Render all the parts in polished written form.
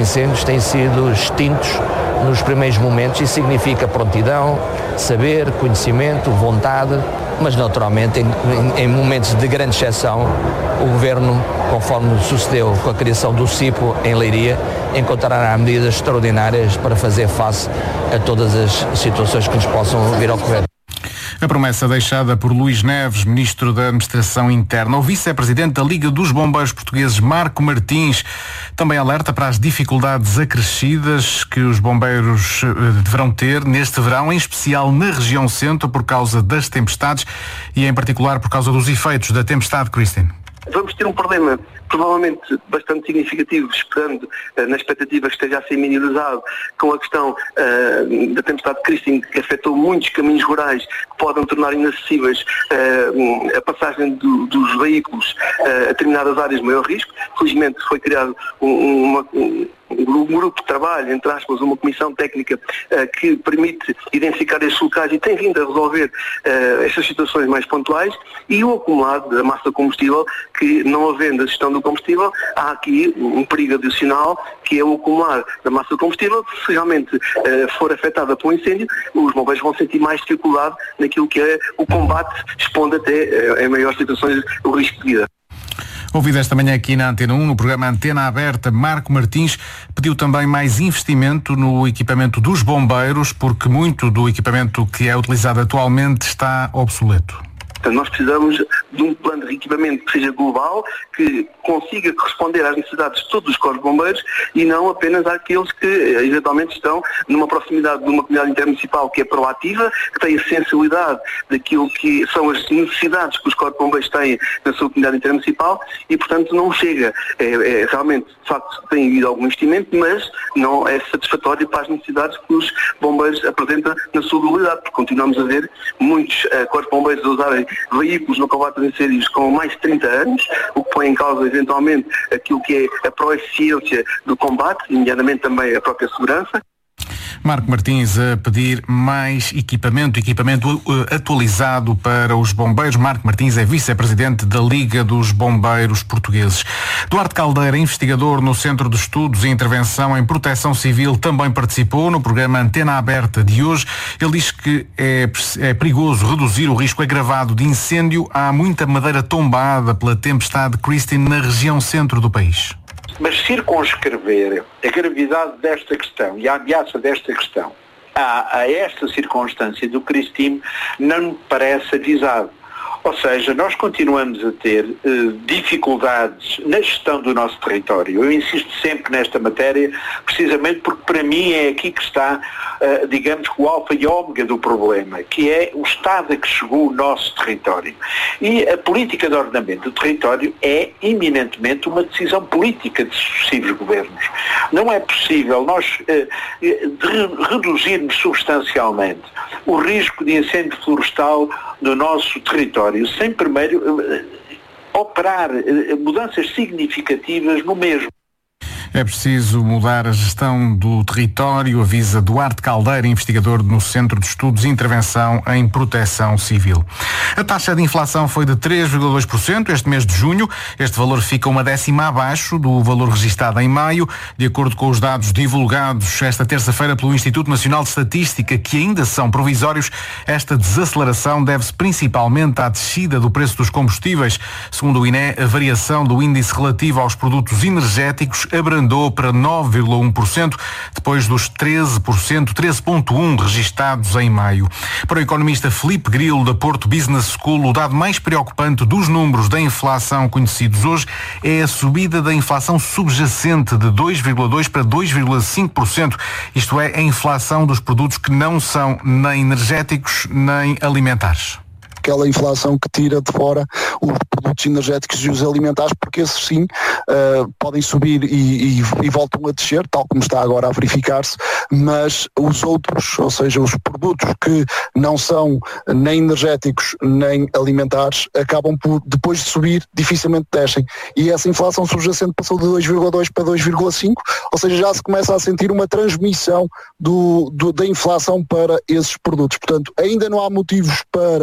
incêndios têm sido extintos nos primeiros momentos e significa prontidão, saber, conhecimento, vontade, mas naturalmente em momentos de grande exceção o Governo, conforme sucedeu com a criação do CIPO em Leiria, encontrará medidas extraordinárias para fazer face a todas as situações que nos possam vir a ocorrer. A promessa deixada por Luís Neves, Ministro da Administração Interna. O Vice-Presidente da Liga dos Bombeiros Portugueses, Marco Martins, também alerta para as dificuldades acrescidas que os bombeiros deverão ter neste verão, em especial na região centro, por causa das tempestades e em particular por causa dos efeitos da tempestade Christine. Vamos ter um problema provavelmente bastante significativo, esperando, na expectativa que esteja a ser minimizado, com a questão da tempestade Christine, que afetou muitos caminhos rurais, que podem tornar inacessíveis a passagem dos veículos a determinadas áreas de maior risco. Felizmente foi criado um grupo de trabalho, entre aspas, uma comissão técnica que permite identificar estes locais e tem vindo a resolver estas situações mais pontuais, e o acumulado da massa de combustível, que não havendo a gestão do combustível, há aqui um perigo adicional, que é o acumular da massa de combustível. Se realmente for afetada por um incêndio, os bombeiros vão sentir mais dificuldade naquilo que é o combate, expondo até em maiores situações o risco de vida. Ouvido esta manhã aqui na Antena 1, no programa Antena Aberta, Marco Martins pediu também mais investimento no equipamento dos bombeiros, porque muito do equipamento que é utilizado atualmente está obsoleto. Portanto, nós precisamos de um plano de equipamento que seja global, que consiga corresponder às necessidades de todos os corpos de bombeiros e não apenas àqueles que eventualmente estão numa proximidade de uma comunidade intermunicipal que é proativa, que tem a sensibilidade daquilo que são as necessidades que os corpos de bombeiros têm na sua comunidade intermunicipal e, portanto, não chega. Realmente, de facto, tem havido algum investimento, mas não é satisfatório para as necessidades que os bombeiros apresentam na sua globalidade, porque continuamos a ver muitos corpos de bombeiros a usarem veículos no combate a incêndios com mais de 30 anos, o que põe em causa eventualmente aquilo que é a proeficiência do combate, nomeadamente também a própria segurança. Marco Martins a pedir mais equipamento atualizado para os bombeiros. Marco Martins é vice-presidente da Liga dos Bombeiros Portugueses. Duarte Caldeira, investigador no Centro de Estudos e Intervenção em Proteção Civil, também participou no programa Antena Aberta de hoje. Ele diz que é perigoso reduzir o risco agravado de incêndio. Há muita madeira tombada pela tempestade Christine na região centro do país. Mas circunscrever a gravidade desta questão e a ameaça desta questão a esta circunstância do Christine não me parece avisado. Ou seja, nós continuamos a ter dificuldades na gestão do nosso território. Eu insisto sempre nesta matéria, precisamente porque para mim é aqui que está, digamos, o alfa e ômega do problema, que é o estado a que chegou o nosso território. E a política de ordenamento do território é eminentemente uma decisão política de sucessivos governos. Não é possível nós reduzirmos substancialmente o risco de incêndio florestal no nosso território sem primeiro operar mudanças significativas no mesmo. É preciso mudar a gestão do território, avisa Duarte Caldeira, investigador no Centro de Estudos e Intervenção em Proteção Civil. A taxa de inflação foi de 3,2% este mês de junho. Este valor fica uma décima abaixo do valor registado em maio, de acordo com os dados divulgados esta terça-feira pelo Instituto Nacional de Estatística, que ainda são provisórios. Esta desaceleração deve-se principalmente à descida do preço dos combustíveis. Segundo o INE, a variação do índice relativo aos produtos energéticos abrandou para 9,1%, depois dos 13,1% registados em maio. Para o economista Filipe Grilo, da Porto Business School, o dado mais preocupante dos números da inflação conhecidos hoje é a subida da inflação subjacente de 2,2% para 2,5%, isto é, a inflação dos produtos que não são nem energéticos nem alimentares. Aquela inflação que tira de fora os produtos energéticos e os alimentares, porque esses sim podem subir e voltam a descer, tal como está agora a verificar-se, mas os outros, ou seja, os produtos que não são nem energéticos nem alimentares, acabam por, depois de subir, dificilmente descem. E essa inflação subjacente passou de 2,2 para 2,5, ou seja, já se começa a sentir uma transmissão da inflação para esses produtos. Portanto, ainda não há motivos para estar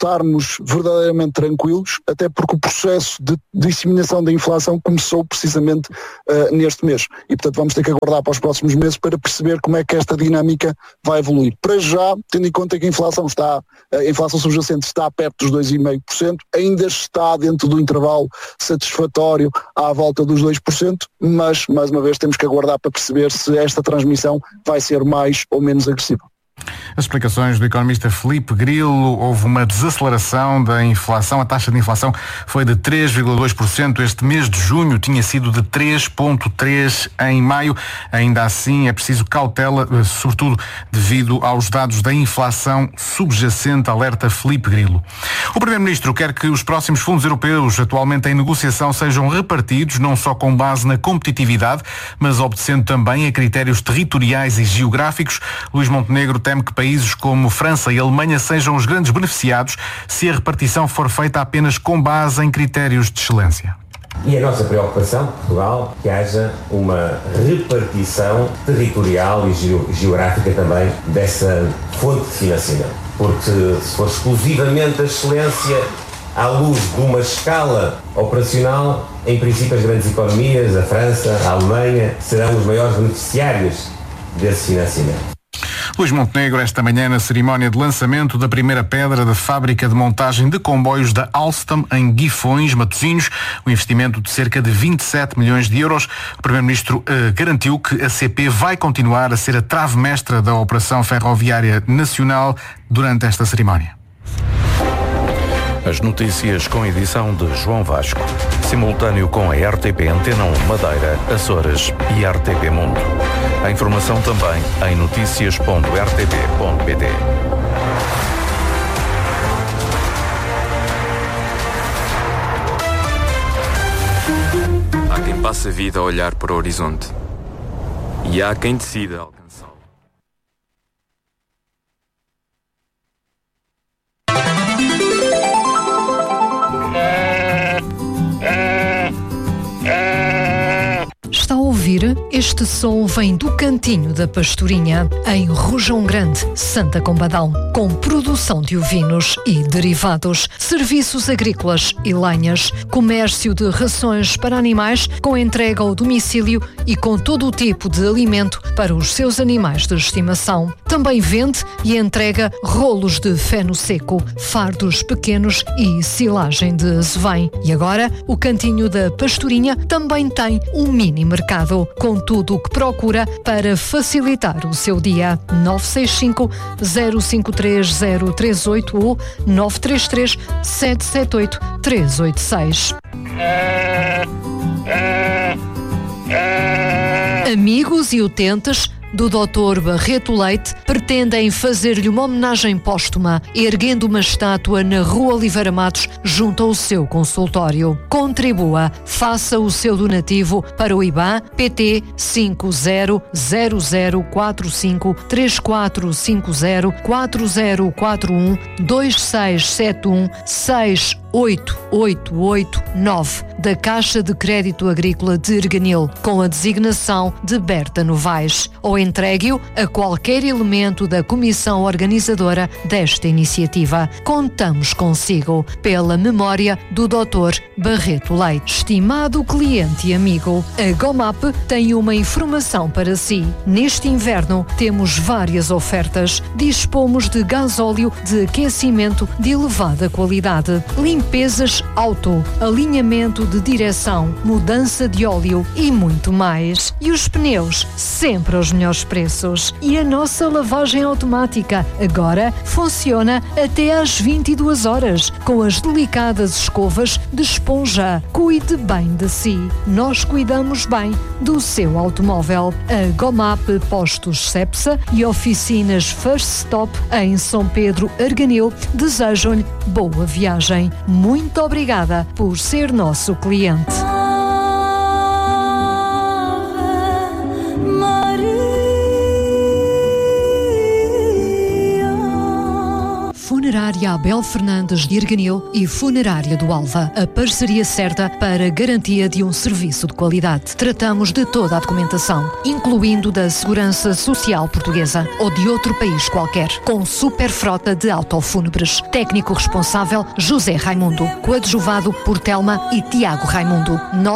estarmos verdadeiramente tranquilos, até porque o processo de disseminação da inflação começou precisamente neste mês. E, portanto, vamos ter que aguardar para os próximos meses para perceber como é que esta dinâmica vai evoluir. Para já, tendo em conta que a inflação subjacente está perto dos 2,5%, ainda está dentro do intervalo satisfatório à volta dos 2%, mas, mais uma vez, temos que aguardar para perceber se esta transmissão vai ser mais ou menos agressiva. As explicações do economista Filipe Grilo. Houve uma desaceleração da inflação. A taxa de inflação foi de 3,2%. Este mês de junho tinha sido de 3,3% em maio. Ainda assim, é preciso cautela, sobretudo devido aos dados da inflação subjacente, alerta Filipe Grilo. O Primeiro-Ministro quer que os próximos fundos europeus, atualmente em negociação, sejam repartidos não só com base na competitividade, mas obedecendo também a critérios territoriais e geográficos. Luís Montenegro teme que países como França e Alemanha sejam os grandes beneficiados se a repartição for feita apenas com base em critérios de excelência. E a nossa preocupação, Portugal, que haja uma repartição territorial e geográfica também dessa fonte de financiamento. Porque se for exclusivamente a excelência à luz de uma escala operacional, em princípio as grandes economias, a França, a Alemanha, serão os maiores beneficiários desse financiamento. Luís Montenegro, esta manhã, na cerimónia de lançamento da primeira pedra da fábrica de montagem de comboios da Alstom, em Guifões, Matosinhos, um investimento de cerca de 27 milhões de euros. O Primeiro-Ministro garantiu que a CP vai continuar a ser a trave mestra da operação ferroviária nacional durante esta cerimónia. As notícias com edição de João Vasco. Simultâneo com a RTP Antena 1 Madeira, Açores e RTP Mundo. A informação também em noticias.rtp.pt. Há quem passe a vida a olhar para o horizonte. E há quem decida alcançá-lo. Está a ouvir? Este som vem do Cantinho da Pastorinha, em Rojão Grande, Santa Combadão, com produção de ovinos e derivados, serviços agrícolas e lenhas, comércio de rações para animais com entrega ao domicílio e com todo o tipo de alimento para os seus animais de estimação. Também vende e entrega rolos de feno seco, fardos pequenos e silagem de azevém. E agora, o Cantinho da Pastorinha também tem um mini mercado, com tudo o que procura para facilitar o seu dia. 965 053 038 ou 933 778 386. Amigos e utentes do Dr. Barreto Leite pretendem fazer-lhe uma homenagem póstuma, erguendo uma estátua na Rua Oliveira Matos, junto ao seu consultório. Contribua, faça o seu donativo para o IBAN PT 5000454040412671688889 da Caixa de Crédito Agrícola de Erganil, com a designação de Berta Novaes, ou entregue-o a qualquer elemento da comissão organizadora desta iniciativa. Contamos consigo, pela memória do Dr. Barreto Leite. Estimado cliente e amigo, a Gomap tem uma informação para si. Neste inverno temos várias ofertas. Dispomos de gasóleo de aquecimento de elevada qualidade, limpezas auto, alinhamento de direção, mudança de óleo e muito mais. E os pneus, sempre aos melhores preços. E a nossa lavagem automática agora funciona até às 22 horas, com as delicadas escovas de esponja. Cuide bem de si. Nós cuidamos bem do seu automóvel. A Gomap Postos Cepsa e oficinas First Stop em São Pedro, Arganil, desejam-lhe boa viagem. Muito obrigada por ser nosso cliente. Funerária Abel Fernandes de Erganil e Funerária do Alva. A parceria certa para a garantia de um serviço de qualidade. Tratamos de toda a documentação, incluindo da Segurança Social Portuguesa ou de outro país qualquer, com super frota de autofúnebres. Técnico responsável José Raimundo, coadjuvado por Telma e Tiago Raimundo.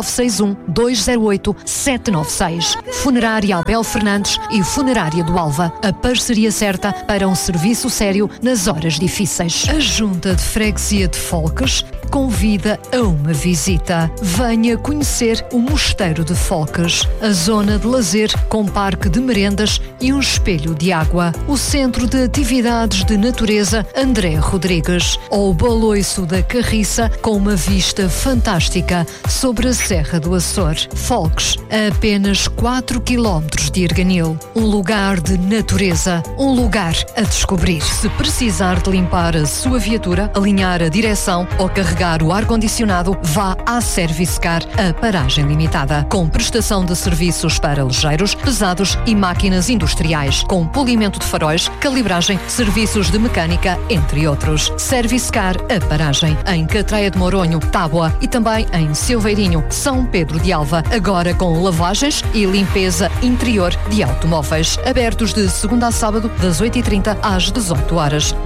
961-208-796. Funerária Abel Fernandes e Funerária do Alva. A parceria certa para um serviço sério nas horas difíceis. A Junta de Freguesia de Folques convida a uma visita. Venha conhecer o Mosteiro de Folques, a zona de lazer com parque de merendas e um espelho de água, o Centro de Atividades de Natureza André Rodrigues, ou o Baloiço da Carriça com uma vista fantástica sobre a Serra do Açor. Folques, a apenas 4 km de Erganil. Um lugar de natureza, um lugar a descobrir. Se precisar de limpar a sua viatura, alinhar a direção ou carregar o ar-condicionado, vá à Service Car, a paragem limitada, com prestação de serviços para ligeiros, pesados e máquinas industriais, com polimento de faróis, calibragem, serviços de mecânica, entre outros. Service Car, a paragem, em Catreia de Moronho, Tábua e também em Silveirinho, São Pedro de Alva, agora com lavagens e limpeza interior de automóveis, abertos de segunda a sábado, das 8h30 às 18 horas.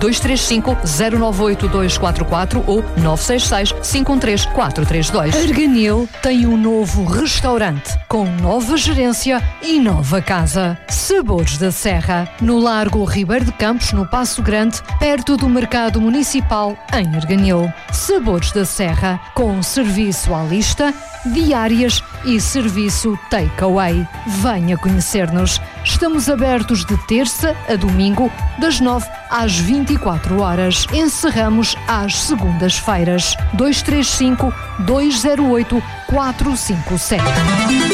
235-098-244 ou 966-513-432. Erganil tem um novo restaurante com nova gerência e nova casa. Sabores da Serra, no Largo Ribeiro de Campos, no Passo Grande, perto do Mercado Municipal, em Erganil. Sabores da Serra, com serviço à lista, diárias e serviço takeaway. Venha conhecer-nos. Estamos abertos de terça a domingo, das 9 às 24 horas. Encerramos às segundas-feiras. 235-208-457.